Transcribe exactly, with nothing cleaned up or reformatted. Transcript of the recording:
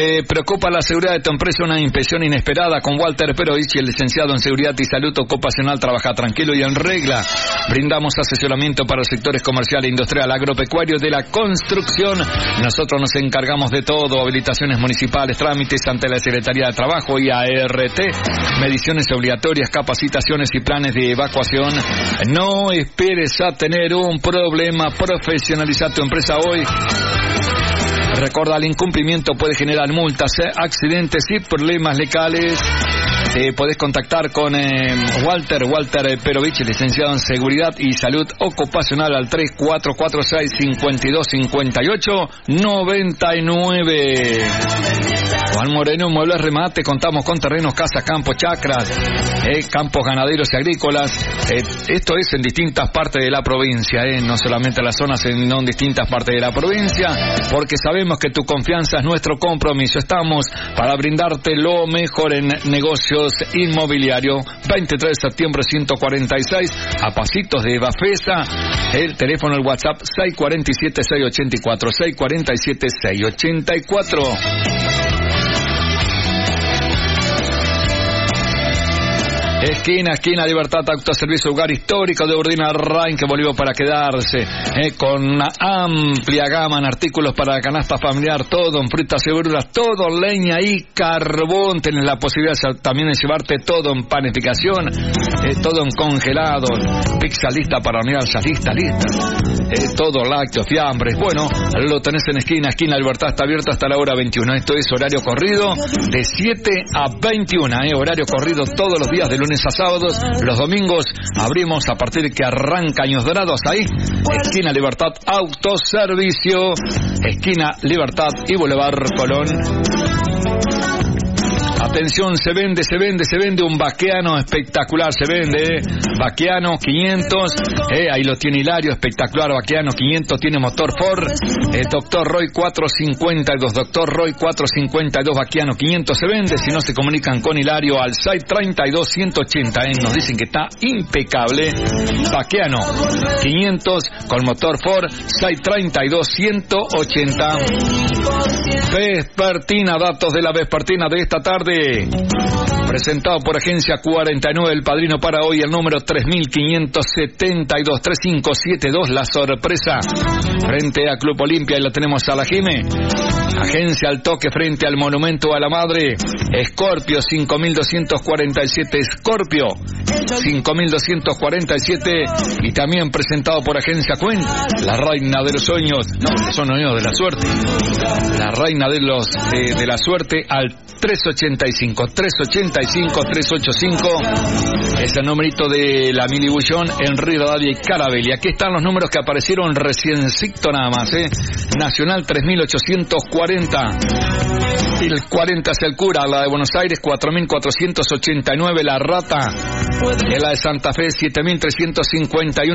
Eh, preocupa la seguridad de tu empresa una inspección inesperada. Con Walter Perovich, el licenciado en Seguridad y Salud Ocupacional, trabaja tranquilo y en regla. Brindamos asesoramiento para los sectores comercial, industrial, agropecuario, de la construcción. Nosotros nos encargamos de todo: habilitaciones municipales, trámites ante la Secretaría de Trabajo y A R T, mediciones obligatorias, capacitaciones y planes de evacuación. No esperes a tener un problema. Profesionaliza tu empresa hoy. Recuerda, el incumplimiento puede generar multas, eh, accidentes y problemas legales. Te podés contactar con eh, Walter, Walter Perovich, licenciado en Seguridad y Salud Ocupacional, al tres cuatro cuatro seis, cinco dos cinco ocho, nueve nueve. Juan Moreno, Muebles Remate. Contamos con terrenos, casas, campos, chacras, eh, campos ganaderos y agrícolas. Eh, esto es en distintas partes de la provincia, eh, no solamente en las zonas, sino en distintas partes de la provincia, porque sabemos que tu confianza es nuestro compromiso. Estamos para brindarte lo mejor en negocios inmobiliario. Veintitrés de septiembre ciento cuarenta y seis, a pasitos de Bafesa. El teléfono, el WhatsApp seis cuatro siete, seis ocho cuatro, seis cuatro siete, seis ocho cuatro. Esquina, esquina Libertad, autoservicio, lugar histórico de Urdina Rain, que volvió para quedarse, eh, con una amplia gama en artículos para la canasta familiar, todo en frutas y verduras, todo leña y carbón. Tienes la posibilidad también de llevarte todo en panificación, eh, todo en congelado, pizza lista para hornear, ya lista, lista, eh, todo lácteos, fiambres. Bueno, lo tenés en esquina, esquina Libertad, está abierta hasta la hora veintiuno. Esto es horario corrido de siete a veintiuno, eh, horario corrido todos los días de lunes a sábados. Los domingos abrimos a partir de que arranca Años Dorados. Ahí, esquina Libertad, autoservicio, esquina Libertad y Boulevard Colón. Atención, se vende, se vende, se vende un Baqueano espectacular, se vende, eh. Baqueano quinientos, eh, ahí lo tiene Hilario, espectacular Baqueano quinientos, tiene motor Ford, eh, Doctor Roy cuatrocientos cincuenta y dos, Doctor Roy cuatrocientos cincuenta y dos, Baqueano quinientos se vende. Si no, se comunican con Hilario al seis treinta y dos, ciento ochenta, eh, nos dicen que está impecable. Baqueano quinientos con motor Ford, seis treinta y dos, ciento ochenta. Vespertina, datos de la vespertina de esta tarde, presentado por Agencia cuarenta y nueve, el padrino para hoy, el número tres mil quinientos setenta y dos, tres cinco siete dos, la sorpresa frente a Club Olimpia, y la tenemos a la Jime. Agencia al toque frente al Monumento a la Madre, Scorpio cinco mil doscientos cuarenta y siete, Scorpio cinco mil doscientos cuarenta y siete, y también presentado por Agencia Cuen, la reina de los sueños, no, son sueños de la suerte, la reina de los de, de la suerte, al tres ochenta y cinco, tres ochenta y cinco, tres ochenta y cinco, es el numerito de la Mili Bullón en Rivadavia y Carabelli. Aquí están los números que aparecieron reciencito nada más, eh. Nacional tres mil ochocientos cuarenta, el cuarenta es el Cura, la de Buenos Aires cuatro mil cuatrocientos ochenta y nueve, la Rata, en la de Santa Fe siete mil trescientos cincuenta y uno.